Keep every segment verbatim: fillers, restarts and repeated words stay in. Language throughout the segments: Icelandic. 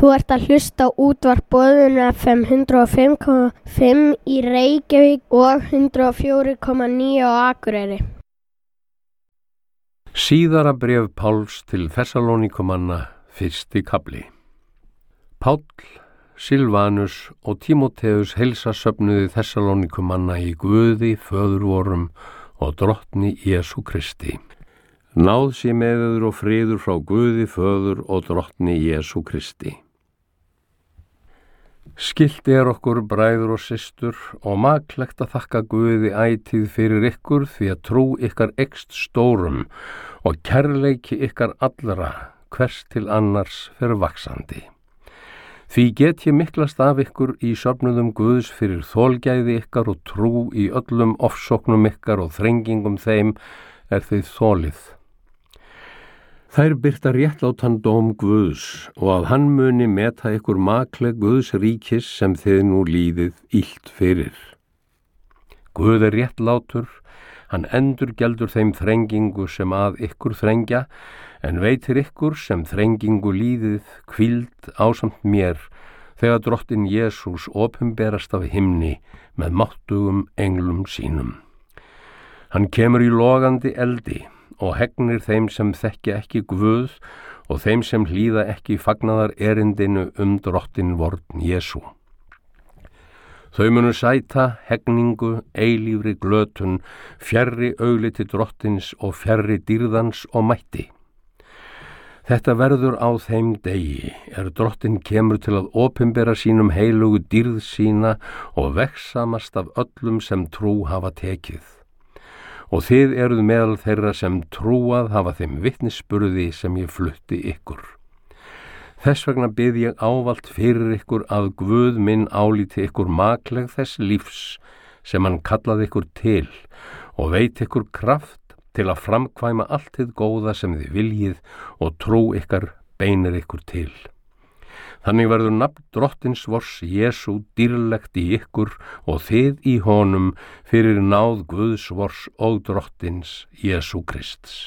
Þú ert að hlusta á útvarp Boðun F M hundrað og fimm komma fimm í Reykjavík og hundrað og fjögur komma níu á Akureyri. Síðara bréf Páls til Þessalóníkumanna, fyrsti kafli. Páll, Silvanus og Tímóteus heilsa söfnuði Þessalóníkumanna í Guði, Föður vorum og Drottni Jesú Kristi. Náð sé með yður og friður frá Guði, Föður og Drottni Jesú Kristi. Skylt er okkur bræður og systur og maklegt að þakka Guði ætíð fyrir ykkur því að trú ykkar eykst stórum og kærleiki ykkar allra hvers til annars fer vaxandi. Því get ég miklast af ykkur í söfnuðum Guðs fyrir þolgæði ykkar og trú í öllum ofsóknum ykkar og þrengingum þeim er þið þolið. Þær birta réttlátan dóm Guðs og að hann muni meta ykkur makleg Guðs ríkis sem þið nú líðið illt fyrir. Guð er réttlátur, hann endurgjaldur þeim þrengingu sem að ykkur þrengja, en veitir ykkur sem þrengingu líðið hvíld ásamt mér, þegar Drottinn Jesús opinberast af himni með máttugum englum sínum. Hann kemur í logandi eldi og hegnir þeim sem þekkja ekki Guð og þeim sem hlýða ekki fagnaðar erindinu um Drottinn vorn Jesú. Þau munu sæta hegningu, eilífri glötun, fjarri augliti Drottins og fjarri dýrðans og mætti. Þetta verður á þeim degi, er Drottinn kemur til að opinbera sínum heilugu dýrð sína og vegsamast af öllum sem trú hafa tekið. Og þið eruð meðal þeirra sem trúað hafa þeim vitnisburði sem ég flutti ykkur. Þess vegna bið ég ávalt fyrir ykkur að Guð minn álíti ykkur makleg þess lífs sem hann kallaði ykkur til og veit ykkur kraft til að framkvæma allt hið góða sem þið viljið og trú ykkar beinir ykkur til. Þannig verður nafn Drottins vors Jesú dýrlegt í ykkur og þið í honum fyrir náð Guðs vors og Drottins Jesú Krists.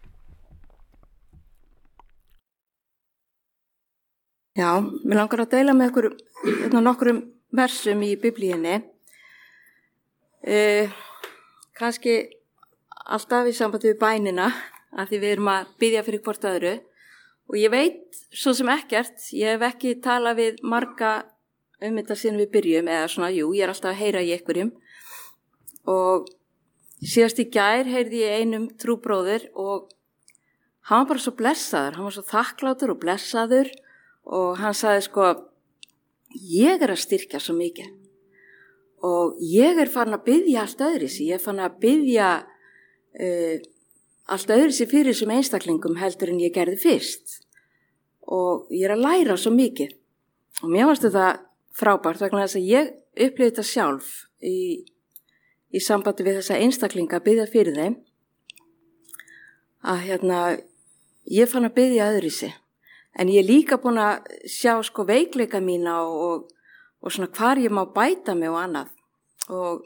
Já, mér langar að deila með ykkur nokkrum versum í Biblíunni. Eh, kannski alltaf í sambandi við bænina, af því við erum að biðja fyrir hvort öðru. Og ég veit svo sem ekkert, ég hef ekki talað við marga um þetta síðan við byrjum, eða svona, jú, ég er alltaf að heyra í einhverjum. Og síðast í gær heyrði ég einum trúbróður og hann var bara svo blessaður, hann var svo þakklátur og blessaður og hann sagði sko, ég er að styrkja svo mikið og ég er farin að biðja allt öðruvísi, ég er farin að biðja uh, allt öðruvísi fyrir þessum einstaklingum heldur en ég gerði fyrst og ég er að læra svo mikið og mér fannst þetta frábært vegna þess að ég upplifði þetta sjálf í, í sambandi við þessa einstaklinga að biðja fyrir þeim að hérna ég fann að biðja öðruvísi en ég er líka búin að sjá sko veikleika mína og, og svona hvar ég má bæta mig og annað og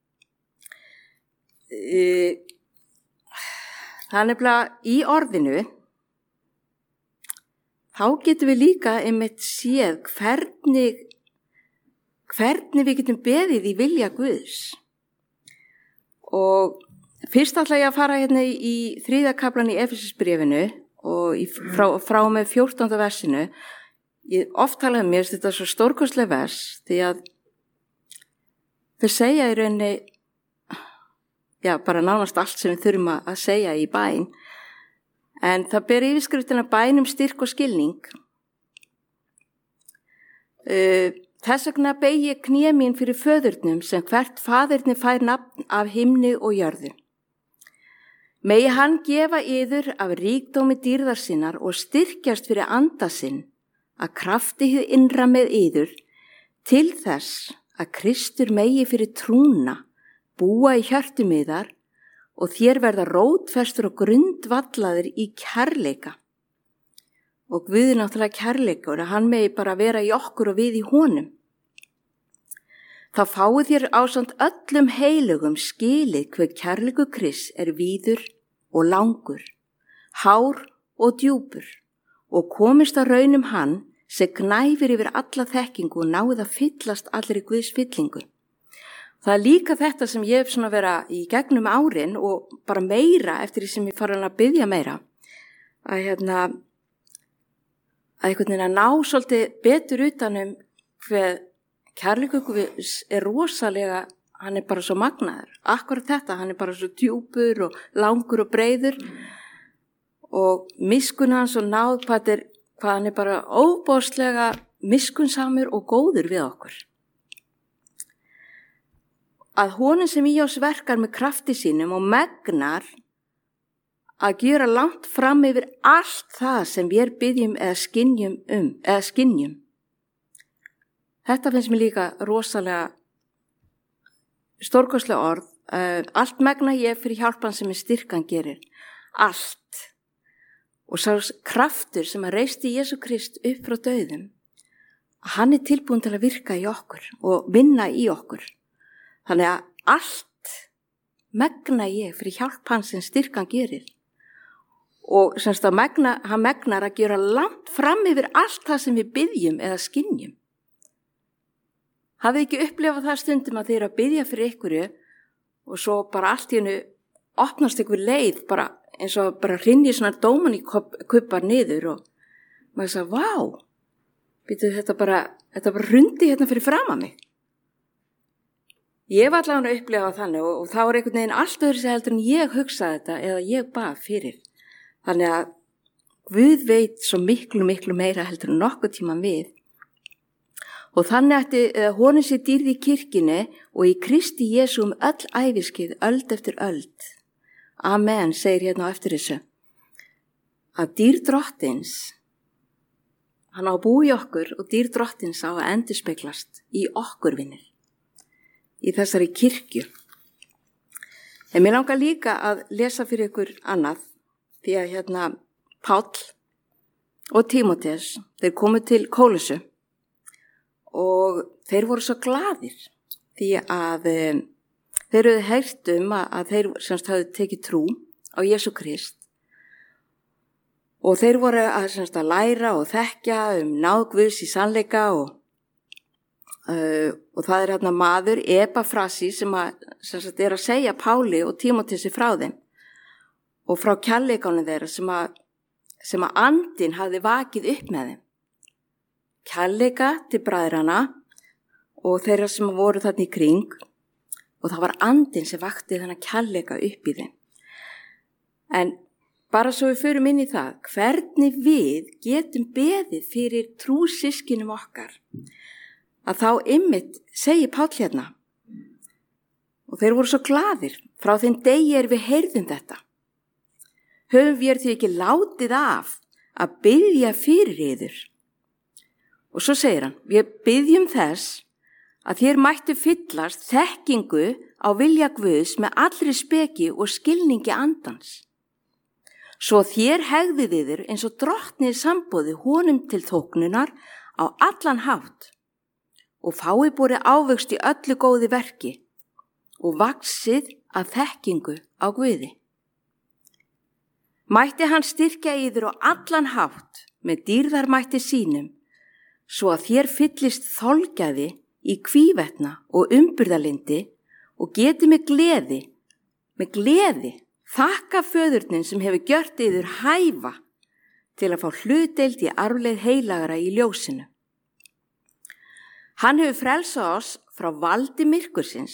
e, það er nefnilega í orðinu, þá getum við líka einmitt séð hvernig, hvernig við getum beðið í vilja Guðs. Og fyrst ætla ég að fara hérna í þriðja kaflan í Efesisbréfinu og í, frá, frá með fjórtánda versinu. Ég oft talaði mér þetta er svo stórkostleg vers því að þau segja í rauninni já, bara nánast allt sem við þurfum að segja í bæn. En það ber yfirskriftina bæn um styrk og skilning. Þess vegna beygi ég kné mín fyrir föðurnum sem hvert faðirni fær nafn af himni og jörðu. Megi hann gefa yður af ríkdómi dýrðar sinnar og styrkjast fyrir anda sinn að krafti hið innra með yður til þess að Kristur megi fyrir trúna búa í hjörtum yðar og þér verða rótfestur og grundvallaðir í kærleika. Og Guð er náttúrulega kærleikur og hann megi bara vera í okkur og við í honum. Þá fáið þér ásamt öllum heilugum skilið hver kærleikur Krists er víður og langur, hár og djúpur og komist að raunum hann sem gnæfir yfir alla þekkingu og náið að fyllast allir í Guðs fyllingu. Það er líka þetta sem ég hef svona vera í gegnum árin og bara meira eftir því sem ég fara að biðja meira, að hérna, að einhvern veginn að ná svolítið betur utanum hver kærleikur Guðs er rosalega, hann er bara svo magnaður. Akkurat þetta, hann er bara svo djúpur og langur og breiður og miskunn hans og náð hvað, er, hvað hann er bara óbóðslega miskunnsamur og góður við okkur. Að honum sem í oss verkar með krafti sínum og megnar að gera langt fram yfir allt það sem við biðjum eða skynjum um, eða skynjum. Þetta finnst mér líka rosalega stórkostlega orð. Uh, allt megna ég fyrir hjálpan sem er styrkan gerir. Allt. Og sá kraftur sem að reisti Jesú Krist upp frá dauðum, hann er tilbúin til að virka í okkur og vinna í okkur. Þannig að allt megna ég fyrir hjálp hans sem styrkan gerir. Og semst að megna, hann megnar að gera langt fram yfir allt það sem við biðjum eða skynjum. Hafið ekki upplifað það stundum að þið eru að biðja fyrir ykkurju og svo bara allt í hennu opnast ykkur leið, bara eins og bara hrynji svona dóman í kubbar niður og maður sagði, vá, býtu þetta bara, þetta bara hrundi hérna fyrir fram að mig. Ég var allavega að upplifa þannig og, og þá er einhvern veginn allt öðru sem heldur en ég hugsaði þetta eða ég bað fyrir. Þannig að Guð veit svo miklu, miklu meira heldur en nokkuð tíma við. Og þannig ætti honum sér dýrð í kirkjunni og í Kristi Jesú um öll æviskið, öld eftir öld. Amen, segir hérna á eftir þessu. Að dýr drottins, hann á að búa í okkur og dýr drottins á að endurspeglast í okkur vinnir. Í þessari kirkju. En mér langar líka að lesa fyrir ykkur annað, því að hérna Páll og Tímóteus, þeir komu til Kólusu og þeir voru svo glaðir því að um, þeir höfðu heyrt um að, að þeir semst hafðu tekið trú á Jesú Krist og þeir voru að, semst, að læra og þekkja um náð Guðs í sannleika og Uh, og það er hérna maður, Epafrasi, sem, að, sem sagt, er að segja Páli og Tímóteusi frá þeim og frá kærleikanum þeirra sem að, sem að andinn hafði vakið upp með þeim. Kærleika til bræðrana og þeirra sem voru þarna í kring og það var andinn sem vakti þennan kærleika upp í þeim. En bara svo við förum inn í það, hvernig við getum beðið fyrir trúsyskinum okkar, að þá ymmit segi Páll hérna og þeir voru svo glaðir frá þeim degi er við heyrðum þetta. Höfum við því ekki látið af að biðja fyrir yður. Og svo segir hann, við biðjum þess að þér mættu fyllast þekkingu á vilja Guðs með allri speki og skilningi andans. Svo þér hegðið yður eins og drottnið sambóði honum til þóknunar á allan hátt og fái borið ávöxt í öllu góði verki og vaxið að þekkingu á Guði. Mætti hann styrkja yður á allan hátt með dýrðarmætti sínum, svo að þér fyllist þolgæði í hvívetna og umburðarlyndi og geti með gleði, með gleði, þakka föðurnin sem hefur gjört yður hæfa til að fá hlutdeild í arfleið heilagara í ljósinu. Hann hefur frelsað oss frá valdi myrkursins.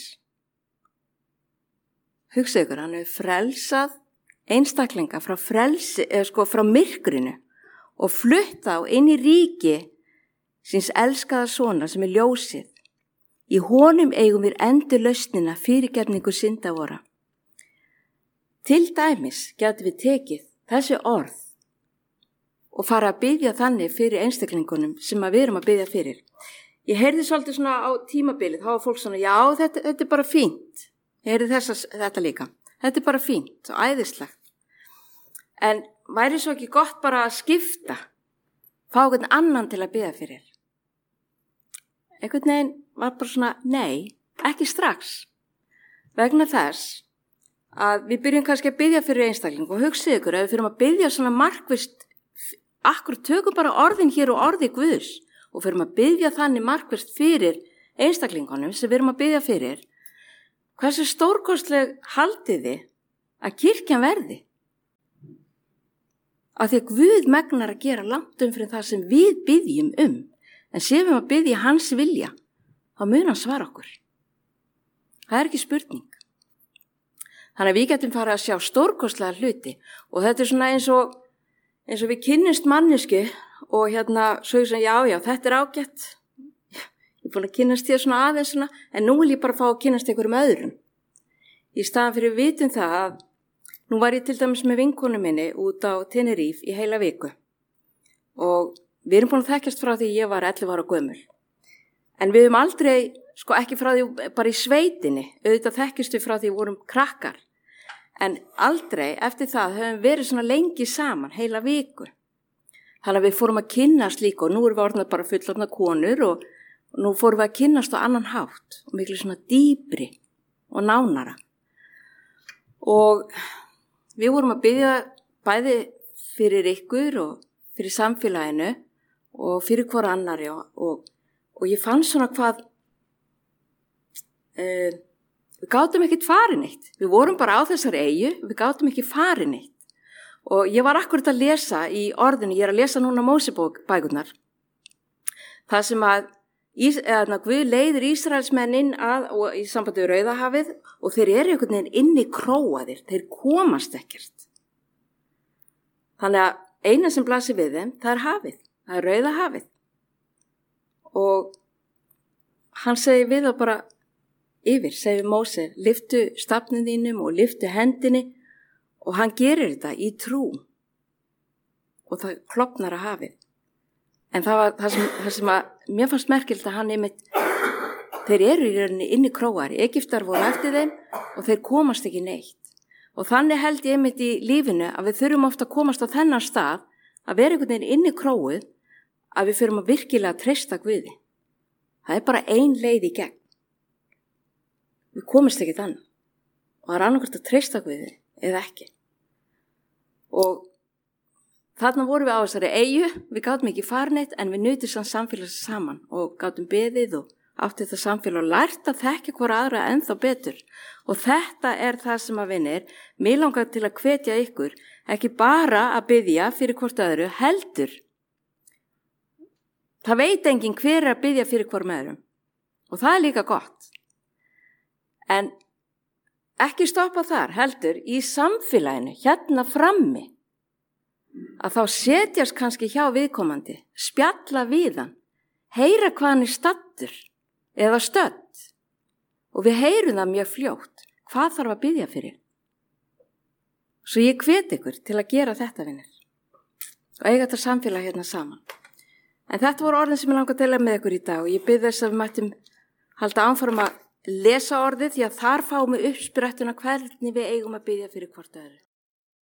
Hugsa ykkur, hann hefur frelsað einstaklinga frá, frelsi, eða sko, frá myrkurinu og flutta á inn í ríki síns elskaða sona sem er ljósið. Í honum eigum við endur lausnina fyrirgefningu synda vora. Til dæmis getum við tekið þessi orð og fara að biðja þannig fyrir einstaklingunum sem við erum að biðja fyrir. Ég heyrði svolítið svona á tímabilið, þá var fólk svona, já, þetta, þetta er bara fínt. Ég heyrði þessa, þetta líka. Þetta er bara fínt og æðislegt. En væri svo ekki gott bara að skipta, fá einhvern annan til að biðja fyrir. Einhvern veginn var bara svona, nei, ekki strax. Vegna þess að við byrjum kannski að biðja fyrir einstakling og hugsið ykkur, ef við fyrir að biðja svona markvist akkur tökum bara orðin hér og orði Guðs og fyrir að biðja þannig markvist fyrir einstaklingunum sem við erum að biðja fyrir, hversu stórkostleg haldið þið að kirkjan verði? Af því að Guð megnar að gera langt um fyrir það sem við biðjum um, en séum við að biðja hans vilja, þá mun hann svara okkur. Það er ekki spurning. Þannig að við getum farið að sjá stórkostlega hluti og þetta er svona eins og, eins og við kynnumst mannesku og hérna svo ég svona, já, já, þetta er ágætt. Ég er búin að kynnast þér svona aðeins svona, en nú vil ég bara fá að kynnast einhverjum öðrum. Í staðan fyrir við vitum það að nú var ég til dæmis með vinkonu minni út á Tenerife í heila viku og við erum búin að þekkjast frá því ég var ellefu ára gömul. En við höfum aldrei, sko ekki frá því bara í sveitinni, auðvitað þekkjast við frá því vorum krakkar. En aldrei eftir það höfum verið svona lengi saman, heila viku. Þannig að við fórum að kynnast líka og nú erum við orðnað bara fullorðna konur og, og nú fórum við að kynnast á annan hátt og miklu svona dýpri og nánara. Og við vorum að biðja bæði fyrir ykkur og fyrir samfélaginu og fyrir hvora annari og, og, og ég fann svona hvað uh, við gátum ekkert farin eitt. Við vorum bara á þessari eyju, við gátum ekki farin eitt. Og ég var akkurat að lesa í orðinu, ég er að lesa núna Mósebókbækurnar. Það sem að, að Guð leiðir Ísraelsmenn inn að, og í sambandi við Rauðahafið og þeir eru einhvern veginn inni króaðir, þeir komast ekkert. Þannig að eina sem blasir við þeim, það er hafið, það er Rauðahafið. Og hann segir við þá bara yfir, segir Móse, lyftu stafnum þínum og lyftu hendinni og hann gerir þetta í trú og það klofnar að hafið. En það var það sem, það sem að, mér fannst merkilt að hann einmitt, þeir eru í rauninni inni króar, Egyptar voru eftir þeim og þeir komast ekki neitt. Og þannig held ég einmitt í lífinu að við þurfum ofta að komast á þennan stað að vera einhvern veginn inni króið að við þurfum að virkilega treysta Guði. Það er bara ein leið í gegn. Við komist ekki þannig og það er annarkvæmt að treysta Guði eða ekki. Og þarna vorum við á þessari eyju, við gátum ekki farin eitt en við nutum sann samfélags saman og gátum beðið og átti þetta samfélag og lært að þekka hvora aðra ennþá betur. Og þetta er það sem að vinir, mér langar til að hvetja ykkur, ekki bara að biðja fyrir hvort öðru, heldur. Það veit enginn hver er að biðja fyrir hvorm öðrum og það er líka gott. En ekki stoppa þar, heldur, í samfélaginu, hérna frammi, að þá setjast kannski hjá viðkomandi, spjalla við hann, heyra hvað hann er stattur eða stödd og við heyrum það mjög fljótt, hvað þarf að biðja fyrir. Svo ég hvet ykkur til að gera þetta, vinir, og eiga þetta samfélag hérna saman. En þetta voru orðin sem ég langar að deila með ykkur í dag og ég bið þess að við mættum halda áfram að lesa orðið því að þar fáum við uppsprettuna hvernig við eigum að biðja fyrir hvort öðru.